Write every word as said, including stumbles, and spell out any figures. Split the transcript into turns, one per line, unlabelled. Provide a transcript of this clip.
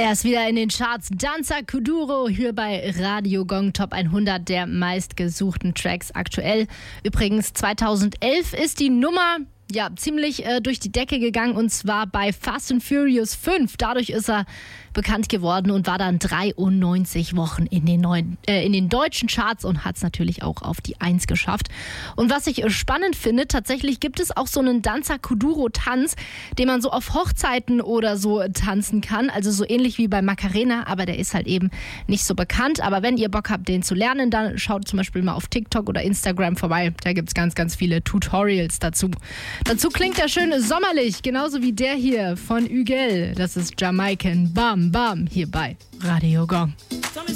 Er ist wieder in den Charts. Danza Kuduro hier bei Radio Gong Top hundert der meistgesuchten Tracks aktuell. Übrigens zweitausendelf ist die Nummer ja ziemlich äh, durch die Decke gegangen, und zwar bei Fast and Furious fünf. Dadurch ist er bekannt geworden und war dann dreiundneunzig Wochen in den, neuen, äh, in den deutschen Charts und hat es natürlich auch auf die eins geschafft. Und was ich äh, spannend finde, tatsächlich gibt es auch so einen Danza Kuduro Tanz, den man so auf Hochzeiten oder so tanzen kann. Also so ähnlich wie bei Macarena, aber der ist halt eben nicht so bekannt. Aber wenn ihr Bock habt, den zu lernen, dann schaut zum Beispiel mal auf TikTok oder Instagram vorbei. Da gibt es ganz, ganz viele Tutorials dazu. Dazu klingt er schön sommerlich, genauso wie der hier von Ügel. Das ist Jamaican Bam Bam hier bei Radio Gong.